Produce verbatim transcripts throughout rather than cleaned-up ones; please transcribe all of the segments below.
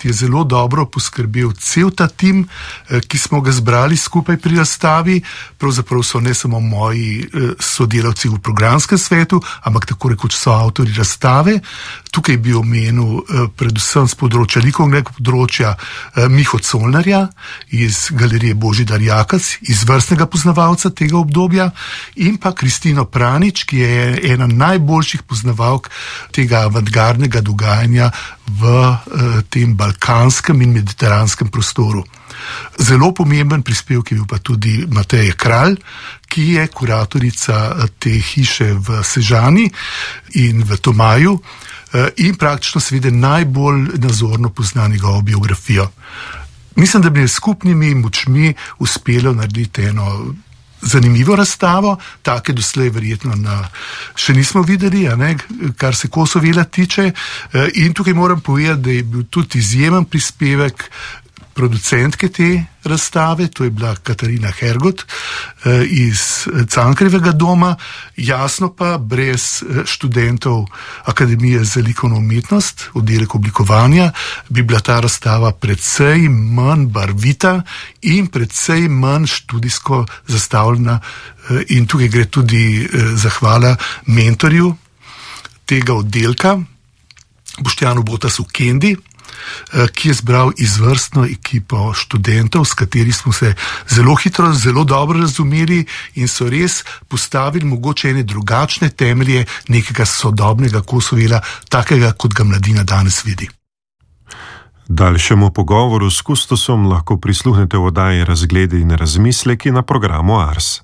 je zelo dobro poskrbel cel ta tim, ki smo ga zbrali skupaj pri razstavi. Pravzaprav so ne samo moji sodelavci v programskem svetu, ampak tako rekoč so avtori razstave. Tukaj bi omenil predvsem z področja likovnega področja Miho Colnarja iz galerije Božidar Jakac, izvrstnega poznavalca tega obdobja, in pa Kristino Pranič, ki je ena najboljših poznavalk tega avantgardnega dogajanja v eh, tem balkanskem in mediteranskem prostoru. Zelo pomemben prispevek je bil pa tudi Mateja Kralj, ki je kuratorica te hiše v Sežani in v Tomaju eh, in praktično seveda najbolj nazorno pozna njegovo biografijo. Mislim, da bi je skupnimi močmi uspelo narediti eno zanimivo razstavo, take doslej verjetno na, še nismo videli, a ne, kar se Kosovela tiče. In tukaj moram povedati, da je bil tudi izjemen prispevek producentke te razstave, to je bila Katarina Hergot iz Cankarjevega doma. Jasno pa, brez študentov Akademije za likovno umetnost, oddelek oblikovanja, bi bila ta razstava precej manj barvita in precej manj študijsko zastavljena. In tukaj gre tudi zahvala mentorju tega oddelka, Boštjanu Botasu Kendi, ki je zbral izvrstno ekipo študentov, s kateri smo se zelo hitro, zelo dobro razumeli in so res postavili mogoče ene drugačne temelje nekega sodobnega Kosovela, takega, kot ga mladina danes vidi. Daljšemu pogovoru s kustosom lahko prisluhnete v oddaji Razgledi in razmisleki na programu Ars.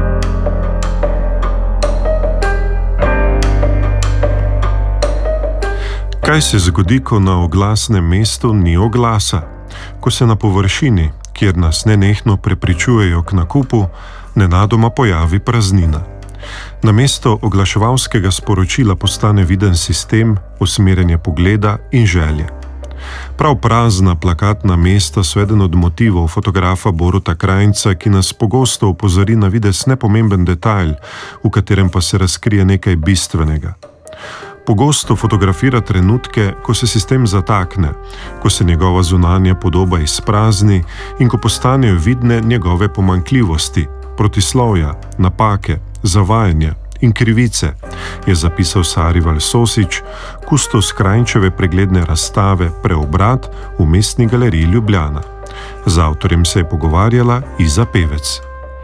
Kaj se zgodi, ko na oglasnem mestu ni oglasa? Ko se na površini, kjer nas nenehno prepričujejo k nakupu, nenadoma pojavi praznina. Namesto oglaševalskega sporočila postane viden sistem, usmerjanje pogleda in želje. Prav prazna plakatna mesta so eden od motivov fotografa Boruta Krajnca, ki nas pogosto opozori na videz nepomemben detajl, v katerem pa se razkrije nekaj bistvenega. Pogosto fotografira trenutke, ko se sistem zatakne, ko se njegova zunanja podoba izprazni in ko postanejo vidne njegove pomanjkljivosti, protislovja, napake, zavajanja in krivice, je zapisal Sarival Sosič, kustos Krajnčeve pregledne razstave Preobrat v Mestni galeriji Ljubljana. Z avtorjem se je pogovarjala Iza Pevec.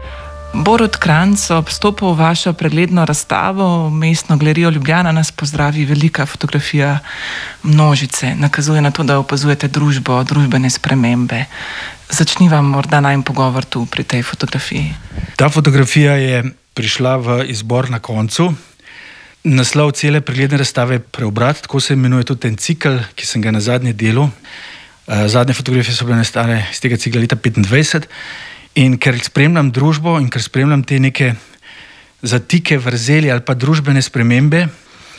Borut Krajnc, ob vstopu v vašo pregledno razstavo v Mestno galerijo Ljubljana nas pozdravi velika fotografija množice. Nakazuje na to, da opazujete družbo, družbene spremembe. Začniva morda najin pogovor tu pri tej fotografiji. Ta fotografija je prišla v izbor na koncu. Naslov cele pregledne razstave Preobrat, tako se imenuje tudi ten cikl, ki sem ga na zadnje delu. Zadnje fotografije so bile nastale iz tega cikla leta petindvajset. In ker spremljam družbo in ker spremljam te neke zatike, vrzeli ali pa družbene spremembe,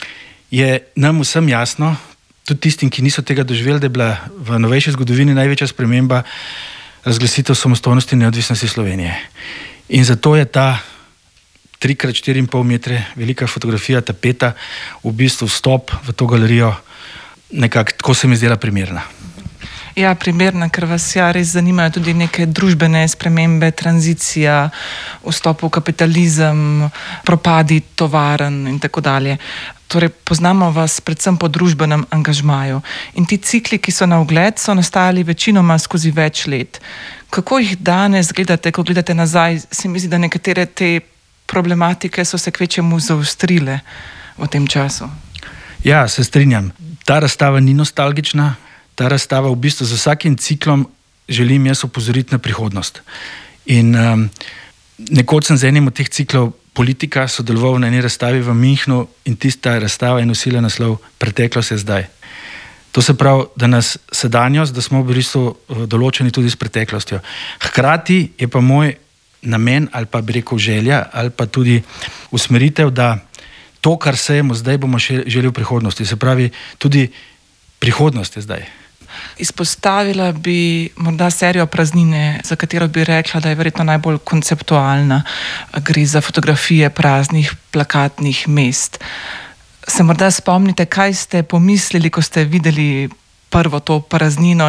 je nam vsem jasno, tudi tistim, ki niso tega doživeli, da je bila v novejši zgodovini največja sprememba razglasitev samostojnosti in neodvisnosti Slovenije. In zato je ta tri krat štiri in pol metre velika fotografija, tapeta, v bistvu vstop v to galerijo nekako, tako se mi zdela primerna. Ja, primerna, ker vas ja res zanimajo tudi neke družbene spremembe, tranzicija, vstop v kapitalizem, propadi tovarn in tako dalje. Torej, poznamo vas predvsem po družbenem angažmaju. In ti cikli, ki so na ogled, so nastajali večinoma skozi več let. Kako jih danes gledate, ko gledate nazaj? Se mi zdi, da nekatere te problematike so se kvečemu zaostrile v tem času. Ja, se strinjam. Ta razstava ni nostalgična. Ta razstava v bistvu z vsakim ciklom želim jaz opozoriti na prihodnost. In um, nekoč sem z enim od teh ciklov politika sodeloval na eni razstavi v Münchnu in tista razstava je nosila naslov Preteklost je zdaj. To se pravi, da nas sedanjost, da smo v bistvu določeni tudi s preteklostjo. Hkrati je pa moj namen ali pa bi rekel želja ali pa tudi usmeritev, da to, kar sejemo zdaj, bomo še želeli v prihodnosti. Se pravi, tudi prihodnost je zdaj. Izpostavila bi morda serijo Praznine, za katero bi rekla, da je verjetno najbolj konceptualna. Gre za fotografije praznih plakatnih mest. Se morda spomnite, kaj ste pomislili, ko ste videli prvo to praznino